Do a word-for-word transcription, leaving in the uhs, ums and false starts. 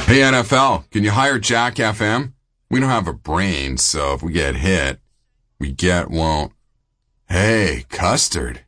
Hey, N F L, can you hire Jack F M? We don't have a brain, so if we get hit, we get won't. Hey, Custard,